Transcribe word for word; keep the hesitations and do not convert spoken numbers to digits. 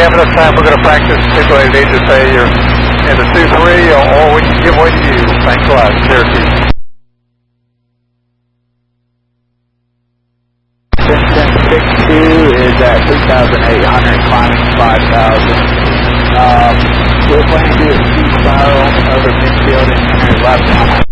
have enough time, we're going to practice. People they need to say you're in the two three, or, or we can give way to you. Thanks a lot, Cherokee. six two is at three thousand eight hundred, climbing five thousand. Um, we're planning to do a speed spiral over midfield and enter left.